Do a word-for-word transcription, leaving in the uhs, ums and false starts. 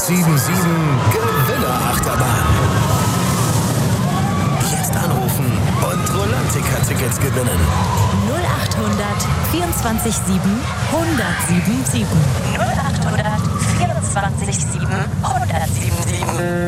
sieben sieben Gewinner-Achterbahn. Jetzt anrufen und Rolantica-Tickets gewinnen. null achthundert vierundzwanzig sieben hundertsieben sieben. null achthundert vierundzwanzig sieben hundertsieben sieben.